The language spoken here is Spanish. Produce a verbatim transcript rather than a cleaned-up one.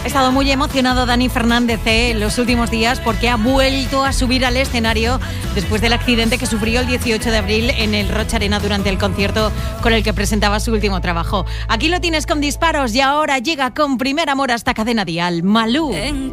Ha estado muy emocionado Dani Fernández eh, en los últimos días porque ha vuelto a subir al escenario después del accidente que sufrió el dieciocho de abril en el Roch Arena durante el concierto con el que presentaba su último trabajo. Aquí lo tienes con Disparos y ahora llega con Primer Amor hasta Cadena Dial, Malú. En